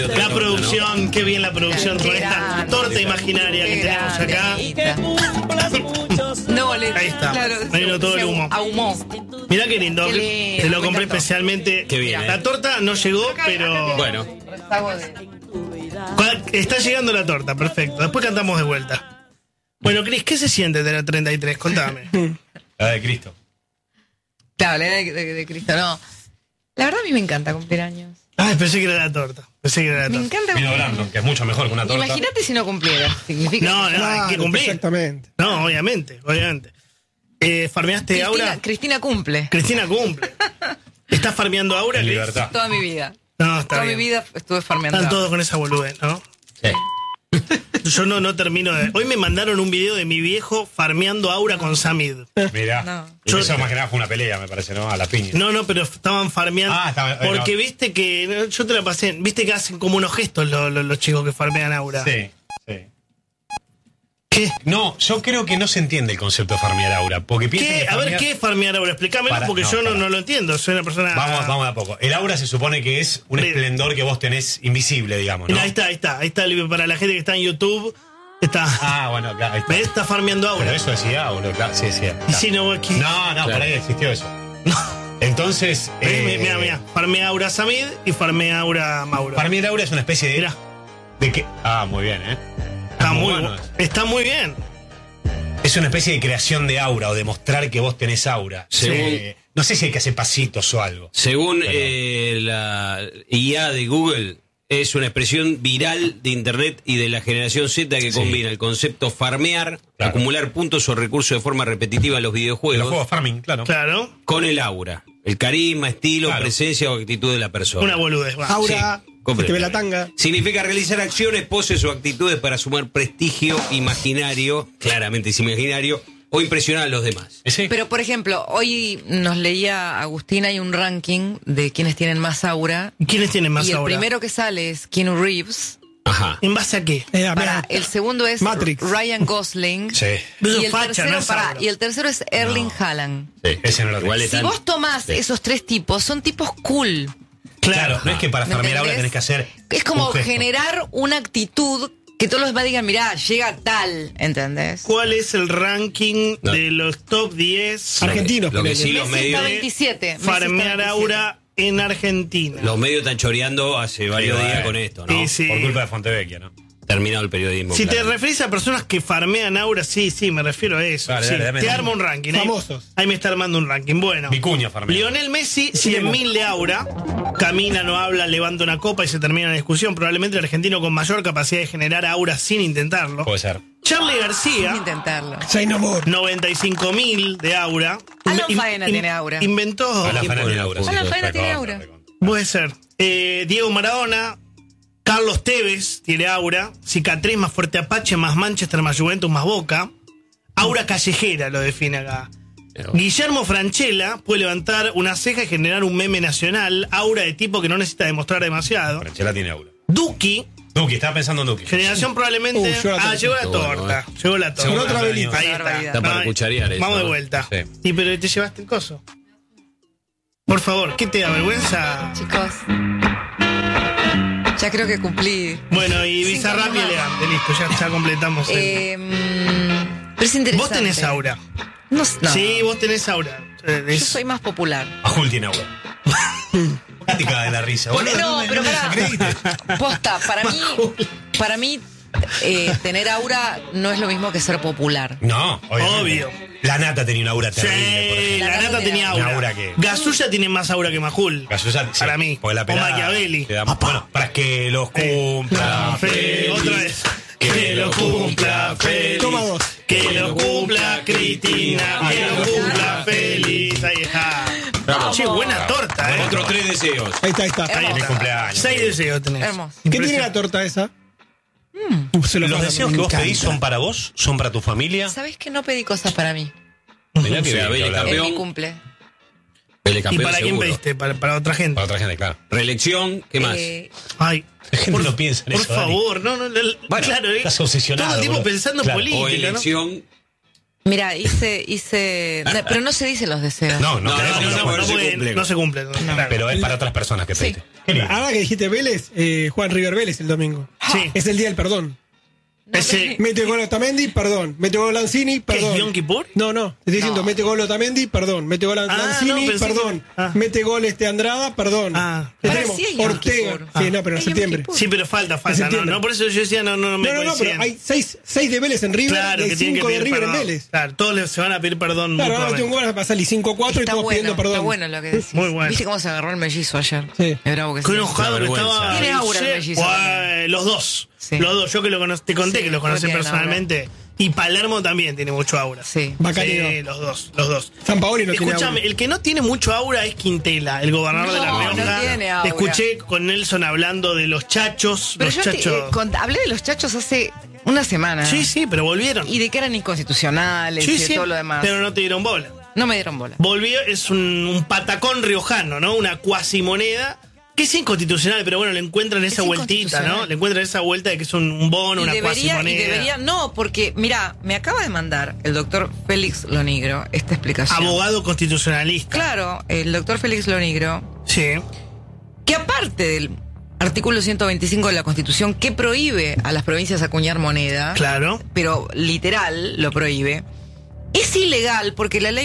La producción, qué bien la producción con esta torta imaginaria que tenemos acá. No, Ahí está, claro, ahí vino todo el humo. Ahumó. Mirá qué lindo, Qué lindo, te lo me compré encantó. especialmente. Qué bien, La torta no llegó, pero Bueno, está llegando la torta, perfecto. Después cantamos de vuelta. Bueno, Cris, ¿qué se siente tener 33? Contame. La de Cristo. Claro, la de Cristo, no. La verdad a mí me encanta cumplir años. Ay, pensé que era la torta. Pensé que era la Me torta. encanta Vino cumplir Brandon, años. que es mucho mejor que una torta. Imagínate si no cumpliera. Significa No, hay que cumplir. Exactamente. No, obviamente. ¿Farmeaste Aura? Cristina cumple. Cristina cumple. ¿Estás farmeando Aura, En Cris? libertad. Toda mi vida. No, está Toda bien. mi vida estuve farmeando. Están todos con esa boludez, ¿no? Sí. Yo no termino de... Hoy me mandaron un video de mi viejo farmeando Aura con Samid. Mirá. No. Y eso más que nada fue una pelea, me parece, ¿no? A la piña. No, pero estaban farmeando. Porque viste que... Yo te la pasé. Viste que hacen como unos gestos los chicos que farmean Aura. Sí, sí. ¿Qué? No, yo creo que no se entiende el concepto de farmear aura. Porque piensa ¿Qué? que A ver, ¿qué es farmear Aura? Explícamelo porque yo no lo entiendo. Soy una persona... Vamos a poco. El aura se supone que es un esplendor que vos tenés invisible, digamos, ¿no? Mira, ahí está. Para la gente que está en YouTube, está... Ah, bueno, claro, ahí está. ¿Ves? Está farmeando Aura. Pero eso decía Aura, claro, sí decía. Y si no, ¿qué? No, por ahí existió eso. Entonces... Mira. Farmea Aura Samid y farmea Aura Mauro. Farmear aura es una especie de... Mira. ¿De qué? Ah, muy bien, ¿eh? Está muy bien. Es una especie de creación de aura o demostrar que vos tenés aura. Según- No sé si hay que hacer pasitos o algo. según Pero- la IA de Google, es una expresión viral de Internet y de la generación Z que Sí. combina el concepto farmear, Claro. acumular puntos o recursos de forma repetitiva en los En videojuegos, los juegos farming, claro. Claro. con el aura, el carisma, estilo, Claro. presencia o actitud de la persona. Una boludez. Va. Aura, comprendo. te ve la tanga. Significa realizar acciones, poses o actitudes para sumar prestigio imaginario, claramente es imaginario, o impresionar a los demás. Sí. Pero, por ejemplo, hoy nos leía Agustín, hay un ranking de quienes tienen más aura. ¿Quiénes tienen más y el Aura? primero que sale es Keanu Reeves. Ajá. ¿En base a qué? El segundo es Matrix. Ryan Gosling. Sí. Pero Y el, facha, tercero, no es Aura. y el tercero es Erling Haaland. Sí. Ese no lo Igual tengo. están- Si vos tomás esos tres tipos, son tipos cool. Claro, no es que para ¿Me farmear aura entendés? tenés que hacer. Es como un gesto. generar una actitud que todos los demás digan, mirá, llega tal, ¿entendés? ¿Cuál es el ranking No. de los top 10 Argentinos, Lo que ponele. sí, los Messi está medios, 27. Messi farmear está 27. Aura en Argentina? los medios están choreando hace varios Sí, días bueno. con esto, ¿no? Sí, sí. Por culpa de Fontevecchia, ¿no? Terminado el periodismo. Si te claro. referís a personas que farmean Aura, sí, me refiero a eso. Dale, sí. dame. Te armo un ranking. Famosos. Ahí me está armando un ranking. Bueno. Vicuña farmea. Lionel Messi, 100.000 de Aura. Camina, no habla, levanta una copa y se termina la discusión. Probablemente el argentino con mayor capacidad de generar Aura sin intentarlo. Puede ser. Charlie Sin García, intentarlo. Say no more. 95.000 de Aura. Alan Faena tiene Aura. Inventó. Alan Faena pone tiene la aura. foto? Alan Faena Recontra, tiene aura. recontra. Puede ser. Diego Maradona, Carlos Tevez tiene Aura. Cicatriz más Fuerte Apache, más Manchester, más Juventus, más Boca. Aura callejera lo define acá. Pero- Guillermo Francella puede levantar una ceja y generar un meme nacional. Aura de tipo que no necesita demostrar demasiado. Franchella tiene aura. Duki, Duki, estaba pensando en Duki. generación probablemente. llegó la torta. Llegó la Bueno, torta. Llegó la torta. Con otra velita. Ahí Una está. barbaridad. Está para Ay, cucharear eso, Vamos de ¿no? vuelta. Sí. Y pero te llevaste el coso. Por favor, ¿qué te da vergüenza? Chicos, ya creo que cumplí. Bueno, y Sí, Bizarrap y no. elegante, listo, ya completamos. Pero es interesante. Vos tenés Aura. No. Sí, vos tenés Aura. Yo soy más popular. Ajul tiene aura. Te caga de la risa. boludo, No, me- pero me pará. desacredites. Posta, para mí, tener aura no es lo mismo que ser popular. No, obviamente. Obvio. La Nata tenía un aura Sí, terrible, por ejemplo. la Nata tenía Una Aura. aura que- Gasulla tiene más Aura que Majul. Gasulla, sí, Para mí. porque la O pelada Machiavelli. te da- bueno, para que los cumpla. Feliz. Otra vez. Que lo cumpla feliz. Toma dos. Que lo cumpla Cristina. Que lo cumpla feliz. Ahí está. Che, buena torta, ¿eh? Otros 3 deseos. Ahí está. Hermoso. Feliz cumpleaños. 6 deseos tenés. Hermoso. ¿Qué tiene la torta esa? Se lo ¿Los mando, deseos me que vos encanta. pedís son para vos? ¿Son para tu familia? ¿Sabés que no pedí cosas para mí? Mirá que Sí, Vélez claro. En mi campeón. cumple. Vélez ¿Y campeón para quién seguro. pediste? Para otra gente. Para otra gente, claro. Reelección, ¿qué más? Ay. La gente no piensa en Por eso, Dani. favor, no. Bueno, Claro, estás obsesionado, todo el tiempo boludo. pensando en Claro. O política, ¿no? elección. Mira, pero no se dicen los deseos. No, No, No se cumple. Claro. Pero es para otras personas que Sí. pediste. Ahora que dijiste Vélez, Juan River Vélez el domingo. Sí. Es el día del perdón. Ese, Mete gol Otamendi, perdón. Mete gol Lanzini, ¿qué es perdón. Yom Kippur? No, te estoy diciendo, mete gol Otamendi, perdón. Mete gol Lanzini, no, pensé perdón. que- Mete gol Andrada, perdón. ¿Qué Ahora tenemos? sí es Yom Ortega. Kippur. Sí, no, pero en Es Yom septiembre. Kippur. Sí, pero falta. En No, septiembre. no, por eso yo decía, no me No, pero coinciden. hay seis de Vélez en River Claro, y que hay tienen que 5 de pedir River perdón. en Vélez. Claro, todos les se van a pedir perdón Claro, ahora mutuamente. tengo va a salir 5-4 y Está todos pidiendo perdón. está bueno lo que decís. Muy bueno. ¿Viste cómo se agarró el mellizo ayer? Sí. Es bravo que Qué sí. enojado que Una estaba. vergüenza. Tiene aura el mellizo Los dos. Sí. Los dos. Yo que te conté Sí, que los conocí tienen personalmente. Y Palermo también tiene mucho aura. Sí. Bacani Sí, no. los dos. San Paoli no tiene Escúchame, aura. el que no tiene mucho aura es Quintela, el gobernador de La No, Rioja. no tiene aura. Te escuché con Nelson hablando de los chachos. Pero los yo chachos. hablé de los chachos hace una semana. Sí, pero volvieron. Y de que eran inconstitucionales Sí, y de sí, todo lo demás. pero no te dieron bola. No me dieron bola. Volvió, es un patacón riojano, ¿no? Una cuasimoneda que es inconstitucional, pero bueno, le encuentran esa vueltita, ¿no? inconstitucional. Le encuentran esa vuelta de que es un bono, una cuasimoneda. No, porque, mira, me acaba de mandar el doctor Félix Lonigro esta explicación. Abogado constitucionalista. Claro, el doctor Félix Lonigro, Sí. que aparte del artículo 125 de la Constitución que prohíbe a las provincias acuñar moneda, Claro. pero literal lo prohíbe, es ilegal porque la ley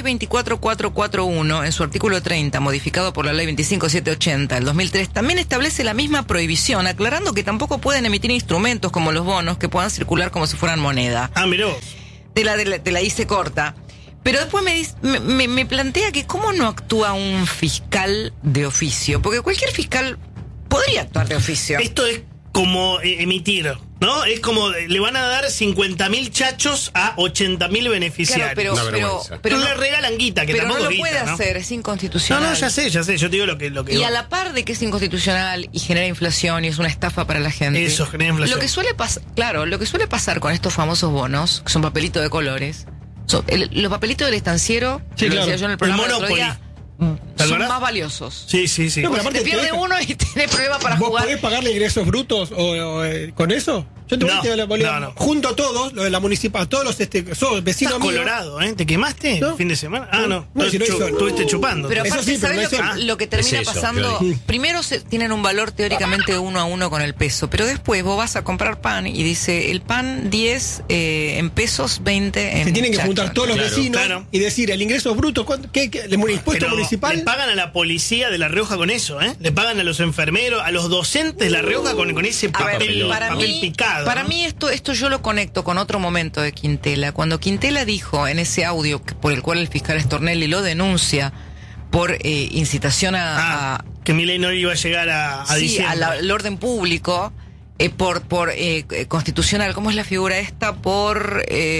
24441, en su artículo 30, modificado por la ley 25780 del 2003, también establece la misma prohibición, aclarando que tampoco pueden emitir instrumentos como los bonos que puedan circular como si fueran moneda. Ah, mirá vos. Te la hice corta. Pero después me plantea que cómo no actúa un fiscal de oficio, porque cualquier fiscal podría actuar de oficio. Esto es como emitir, ¿no? Es como le van a dar 50.000 chachos a 80.000 beneficiarios. Claro, Una vergüenza. pero no no, le regalan guita, que pero no tampoco lo guita, puede ¿no? hacer, es No, inconstitucional. ya sé, yo te digo lo que Y a la par de que es inconstitucional y genera inflación y es una estafa para la gente. Eso, genera inflación. Lo que suele pasar, claro, lo que suele pasar con estos famosos bonos, que son papelitos de colores, los papelitos del estanciero, Sí, lo claro. decía yo en el programa El del otro Monopoly. día, ¿Te son acordás? más valiosos. Sí. No, pero Te aparte pierde uno y tenés problema para ¿Vos jugar. podés pagarle ingresos brutos con eso? Yo te voy No, a decir la política. no. Junto a todos, lo de la municipal, todos los vecinos Estás míos. colorado, ¿eh? ¿Te quemaste No. el fin de semana? Ah, no. No, si no hizo- Estuviste chupando. Pero Eso aparte, sí, pero ¿sabés no lo, es que, eso. lo que termina Es eso, pasando? Fiori. Primero tienen un valor teóricamente 1 a 1 con el peso, pero después vos vas a comprar pan y dice el pan 10 en pesos, 20 en Se tienen que chacho. juntar todos los Claro, vecinos claro. y decir el ingreso bruto, ¿cuánto? ¿Qué? ¿El impuesto Pero municipal? le pagan a la policía de La Rioja con eso, ¿eh? Le pagan a los enfermeros, a los docentes de La Rioja con ese A ver, papel, para papel mí, picado. para ¿no? mí esto yo lo conecto con otro momento de Quintela. Cuando Quintela dijo en ese audio por el cual el fiscal Stornelli lo denuncia por incitación Que Milei no iba a llegar a sí, diciembre. al orden público, por constitucional, ¿cómo es la figura esta? Por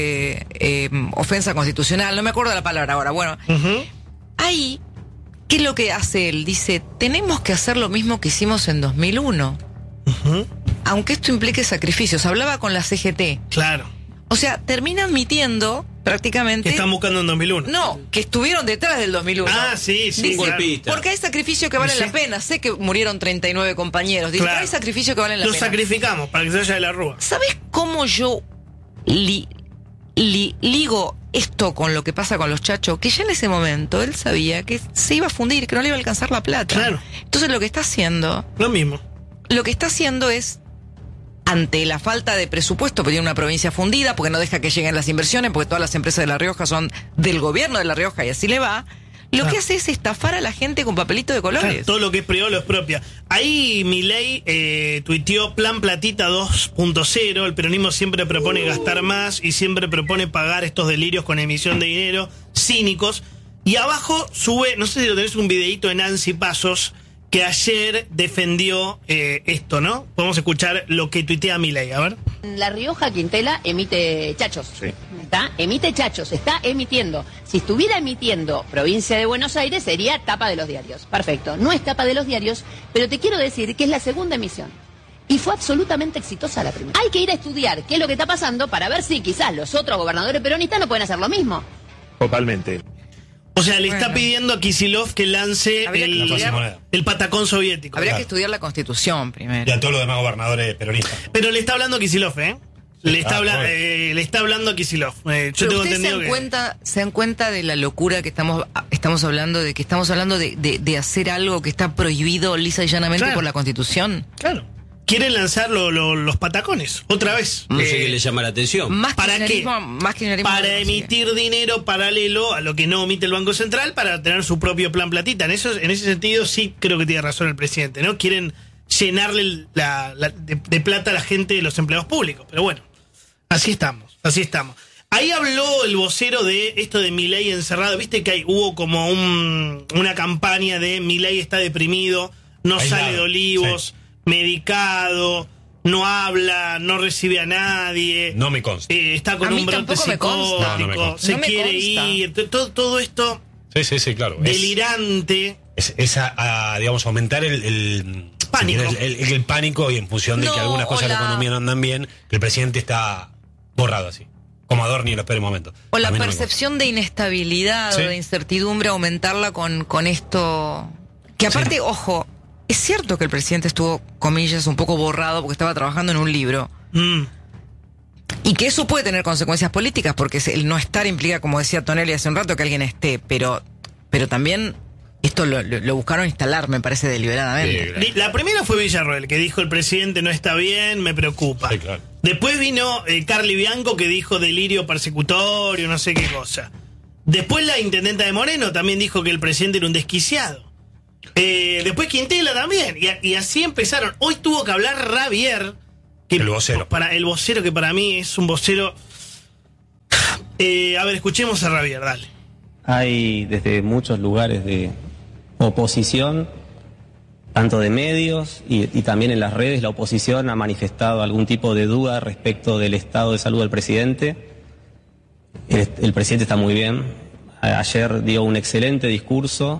ofensa constitucional, no me acuerdo la palabra ahora. Bueno, Ujú. ahí, ¿qué es lo que hace él? Dice, tenemos que hacer lo mismo que hicimos en 2001. Ujú. Aunque esto implique sacrificios. Hablaba con la CGT. Claro. O sea, termina admitiendo prácticamente... Que están buscando en 2001. No, que estuvieron detrás del 2001. Ah, sí, sí. Dice, golpista. porque hay sacrificios que valen Sí. la pena. Sé que murieron 39 compañeros. Dice, Claro. pero hay sacrificios que valen la Los pena. sacrificamos para que se vaya de la rúa. ¿Sabes cómo yo ligo esto con lo que pasa con los chachos? Que ya en ese momento él sabía que se iba a fundir, que no le iba a alcanzar la plata. Claro. Entonces lo que está haciendo es, ante la falta de presupuesto, porque tiene una provincia fundida, porque no deja que lleguen las inversiones, porque todas las empresas de La Rioja son del gobierno de La Rioja y así le va, lo Claro. que hace es estafar a la gente con papelito de colores. Claro, todo lo que es privado lo es propia. Ahí Milei tuiteó Plan Platita 2.0. El peronismo siempre propone gastar más y siempre propone pagar estos delirios con emisión de dinero cínicos. Y abajo sube, no sé si lo tenés, un videíto de Nancy Pasos que ayer defendió esto, ¿no? Podemos escuchar lo que tuitea Milei, a ver. La Rioja, Quintela emite chachos. ¿Está? Emite chachos, está emitiendo. Si estuviera emitiendo Provincia de Buenos Aires, sería tapa de los diarios. Perfecto. No es tapa de los diarios, pero te quiero decir que es la segunda emisión. Y fue absolutamente exitosa la primera. Hay que ir a estudiar qué es lo que está pasando para ver si quizás los otros gobernadores peronistas no pueden hacer lo mismo. Totalmente. O sea, le está Bueno. pidiendo a Kicillof que lance Habría que La estudiar. moneda. el patacón soviético. Habría Claro. que estudiar la Constitución Y primero. a todos los demás gobernadores peronistas. Pero le está hablando Kicillof, ¿eh? Le está hablando a Kicillof. Yo Pero tengo ustedes entendido se dan cuenta de la locura que estamos hablando, de que estamos hablando de hacer algo que está prohibido lisa y llanamente Claro. por la Constitución. Claro. Quieren lanzar los patacones, otra vez. No sé qué le llama la atención. Más ¿Para qué? kirchnerismo Para no lo emitir dinero paralelo a lo que no emite el Banco Central para tener su propio plan platita. En ese sentido sí creo que tiene razón el presidente, ¿no? Quieren llenarle de plata a la gente de los empleados públicos. Pero bueno, así estamos. Ahí habló el vocero de esto de Milei encerrado. Viste que hubo como una campaña de Milei está deprimido, no Aislado, sale de Olivos, sí. medicado, no habla, no recibe a nadie. No me consta. Está con A mí un brote tampoco me consta. psicótico, No me consta. se No me quiere consta. ir, todo esto Sí, claro. delirante. Digamos, aumentar el Pánico. El pánico y en función de No, que algunas cosas de la o la- economía no andan bien, que el presidente está borrado así. Como Adorni en los peores momentos. O la A mí no me percepción de inestabilidad Sí. o de incertidumbre, aumentarla con esto. Que aparte, ojo, es cierto que el presidente estuvo, comillas, un poco borrado porque estaba trabajando en un libro. Y que eso puede tener consecuencias políticas, porque el no estar implica, como decía Tonelli hace un rato, que alguien esté, pero también esto lo buscaron instalar, me parece, deliberadamente. Sí, La primera fue Villarroel, que dijo el presidente no está bien, me preocupa. Sí, claro. Después vino Carly Bianco, que dijo delirio persecutorio, no sé qué cosa. Después la intendenta de Moreno también dijo que el presidente era un desquiciado. Después Quintela también. Y así empezaron. Hoy tuvo que hablar Ravier. Que El vocero. El vocero, que para mí es un vocero. A ver, escuchemos a Ravier, dale. Hay desde muchos lugares de oposición, tanto de medios y también en las redes, la oposición ha manifestado algún tipo de duda respecto del estado de salud del presidente. El presidente está muy bien. Ayer dio un excelente discurso.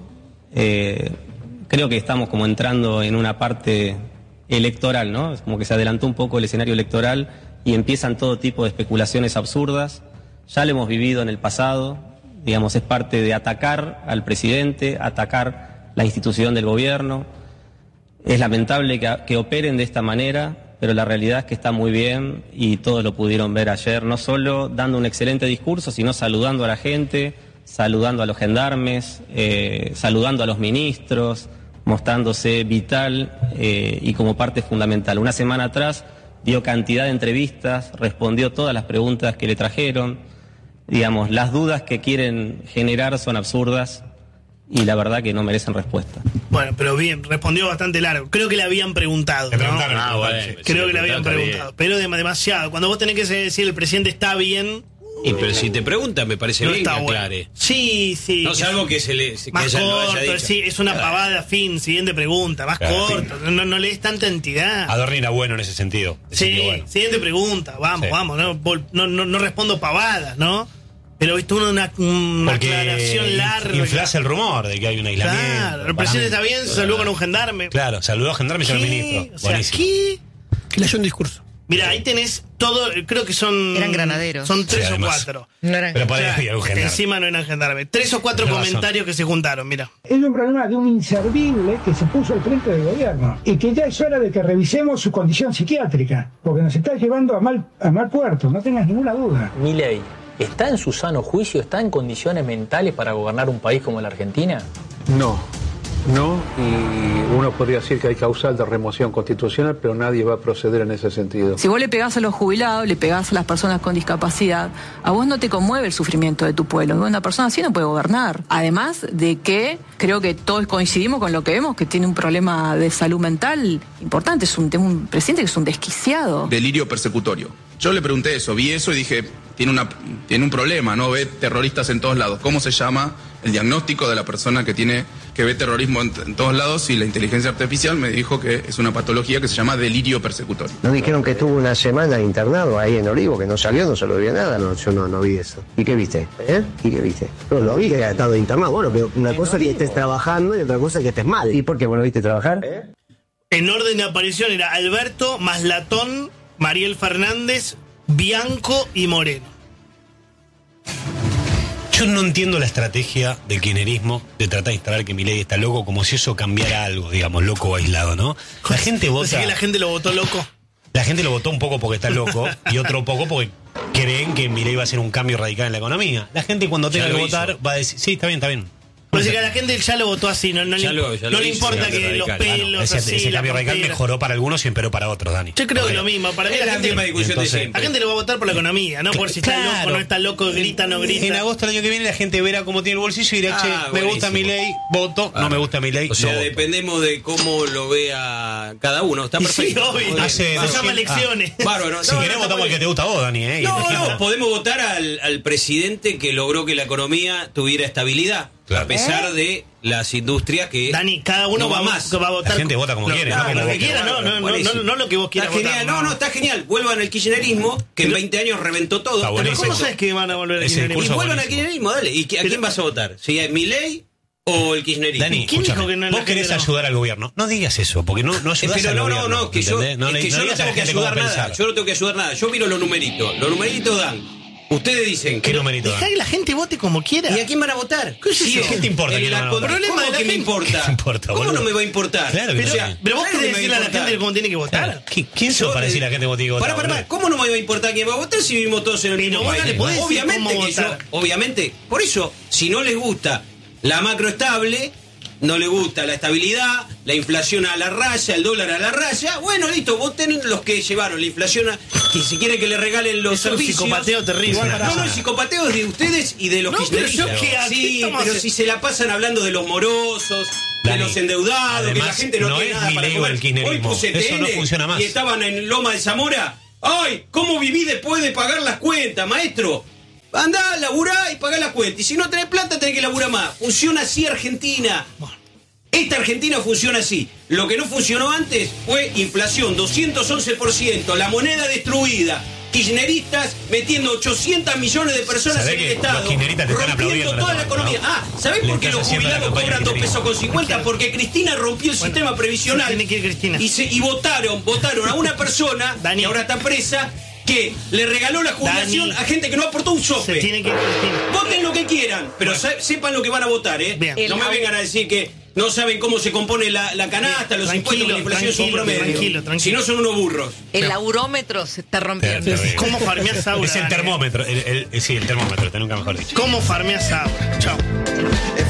Creo que estamos como entrando en una parte electoral, ¿no? Es como que se adelantó un poco el escenario electoral y empiezan todo tipo de especulaciones absurdas. Ya lo hemos vivido en el pasado, digamos, es parte de atacar al presidente, atacar la institución del gobierno. Es lamentable que operen de esta manera, pero la realidad es que está muy bien y todos lo pudieron ver ayer, no solo dando un excelente discurso, sino saludando a la gente, saludando a los gendarmes, saludando a los ministros, mostrándose vital y como parte fundamental. Una semana atrás dio cantidad de entrevistas, respondió todas las preguntas que le trajeron. Digamos, las dudas que quieren generar son absurdas y la verdad que no merecen respuesta. Bueno, pero bien, respondió bastante largo. Creo que le habían preguntado. Le ¿no? preguntaron. bueno. Creo que le habían está preguntado. Pero demasiado. Cuando vos tenés que decir el presidente está bien, Y pero si te preguntan, me parece no bien que está bueno. aclare. Sí. No, salvo que que Más ella lo haya corto, dicho. sí, es una pavada, fin, siguiente pregunta, más Claro. corto, no lees tanta entidad. Adorni era bueno en ese sentido. Decir Sí, que bueno. siguiente pregunta, vamos, Sí. vamos, no respondo pavadas, ¿no? Pero viste una Porque aclaración larga. inflas el rumor de que hay un aislamiento. Claro, el presidente está bien, se saludó con un gendarme. Claro, saludó a gendarme y señor ministro. O sea, Buenísimo. ¿qué? Leyó un discurso. Mira, ahí tenés todo, creo que son... Eran granaderos. Son 3 Sí, o además. 4. No era- Pero para O sea, ahí había un gendarme. encima no eran gendarme. 3 o 4 Tenés razón. comentarios que se juntaron, mira. Es un problema de un inservible que se puso al frente del gobierno y que ya es hora de que revisemos su condición psiquiátrica, porque nos está llevando a mal puerto, no tengas ninguna duda. Milei, ¿está en su sano juicio, está en condiciones mentales para gobernar un país como la Argentina? No, y uno podría decir que hay causal de remoción constitucional, pero nadie va a proceder en ese sentido. Si vos le pegás a los jubilados, le pegás a las personas con discapacidad, a vos no te conmueve el sufrimiento de tu pueblo. Una persona así no puede gobernar. Además de que creo que todos coincidimos con lo que vemos, que tiene un problema de salud mental importante. Es un presidente que es un desquiciado. Delirio persecutorio. Yo le pregunté eso, vi eso y dije, tiene un problema, ¿no? Ve terroristas en todos lados. ¿Cómo se llama el diagnóstico de la persona que ve terrorismo en todos lados? Y la inteligencia artificial me dijo que es una patología que se llama delirio persecutorio. Nos dijeron que estuvo una semana internado ahí en Olivo, que no salió, no se lo vio nada. No, yo no vi eso. ¿Y qué viste? ¿Y qué viste? No, lo vi que había estado internado. Bueno, pero una cosa es que estés trabajando y otra cosa es que estés mal. ¿Y por qué vos lo viste trabajar? En orden de aparición era Alberto, Maslatón, Mariel Fernández, Bianco y Moreno. Yo no entiendo la estrategia del kirchnerismo de tratar de instalar que Milei está loco, como si eso cambiara algo, digamos, loco o aislado, ¿no? La gente vota. Así que la gente lo votó loco. La gente lo votó un poco porque está loco y otro poco porque creen que Milei va a hacer un cambio radical en la economía. La gente cuando tenga que votar va a decir, sí, está bien, está bien. Pues que la gente ya lo votó así, no le importa que los pelos ese cambio radical mejoró para algunos y empeoró para otros, Dani. Yo creo que lo mismo. Para mí la gente lo va a votar por la economía, no por si está loco, no está loco, grita, no grita. En agosto del año que viene la gente verá cómo tiene el bolsillo y dirá, me gusta Milei, voto, no me gusta Milei. O sea, no dependemos de cómo lo vea cada uno. Está perfecto. Sí, obvio. Se llama elecciones. Bárbaro. Si querés votamos el que te gusta a vos, Dani. No, podemos votar al presidente que logró que la economía tuviera estabilidad. Claro. A pesar de las industrias que. Dani, cada uno va a votar. La gente vota como quiere, no lo que quiera, no lo que vos quieras. Está genial, no, está genial. Vuelvan al kirchnerismo, que en 20 años reventó todo. Pero ¿cómo sabes que van a volver al kirchnerismo? Y vuelvan al kirchnerismo, dale. ¿Y a quién vas a votar? ¿Si es Milei o el kirchnerismo? Dani, ¿quién dijo que no? Vos querés ayudar al gobierno. No digas eso, porque no ayudás al gobierno. No, que yo no tengo que ayudar nada. Yo no tengo que ayudar nada. Yo miro los numeritos. Los numeritos dan. Ustedes dicen que dejá que la gente vote como quiera. ¿Y a quién van a votar? ¿Qué te importa? El problema es que me importa. ¿Cómo no me va a importar? Claro, pero vos querés decirle a la gente cómo tiene que votar. ¿Quién sos para decirle a la gente cómo tiene que votar? Para, ¿cómo no me va a importar quién va a votar si vivimos todos en el mismo país? Obviamente, por eso, si no les gusta la macroestable, no le gusta la estabilidad, la inflación a la raya, el dólar a la raya, bueno, listo, voten los que llevaron la inflación que si quieren que le regalen los servicios. Es un psicopateo terrible. No, el psicopateo es de ustedes y de los kirchneristas. Sí, pero si se la pasan hablando de los morosos, de los endeudados, que la gente no tiene nada para comer. Hoy puse eso no funciona más. Y estaban en Loma de Zamora. ¡Ay! ¿Cómo viví después de pagar las cuentas, maestro? Andá, laburá y pagá la cuenta. Y si no tenés plata, tenés que laburar más. Funciona así Argentina. Esta Argentina funciona así. Lo que no funcionó antes fue inflación, 211%, la moneda destruida, kirchneristas metiendo 800 millones de personas en el Estado, rompiendo toda la economía. ¿Sabés por qué los jubilados cobran 2 pesos con 50? Porque Cristina rompió el sistema previsional y votaron a una persona que ahora está presa, que le regaló la jubilación a gente que no aportó un sope. Voten lo que quieran, pero sepan lo que van a votar, ¿eh? No me vengan a decir que no saben cómo se compone la canasta, los impuestos, la inflación son promedio. Si no, son unos burros. El aurómetro se está rompiendo. ¿Cómo farmeás Aura? Es el termómetro. Sí, el termómetro, nunca mejor dicho. ¿Cómo farmeás Aura? Chao.